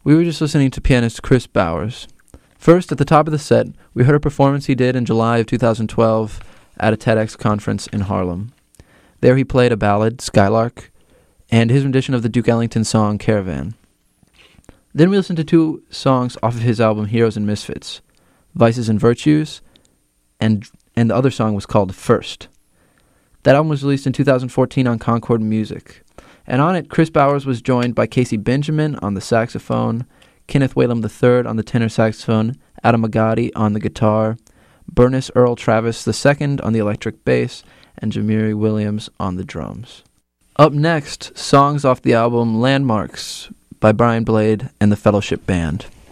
We were just listening to pianist Chris Bowers. First, at the top of the set, we heard a performance he did in July of 2012 at a TEDx conference in Harlem. There he played a ballad, Skylark, and his rendition of the Duke Ellington song Caravan. Then we listened to two songs off of his album Heroes and Misfits, Vices and Virtues, and the other song was called First. That album was released in 2014 on Concord Music. And on it, Chris Bowers was joined by Casey Benjamin on the saxophone, Kenneth Whalum III on the tenor saxophone, Adam Agati on the guitar, Bernice Earl Travis II on the electric bass, and Jamiri Williams on the drums. Up next, songs off the album Landmarks by Brian Blade and the Fellowship Band.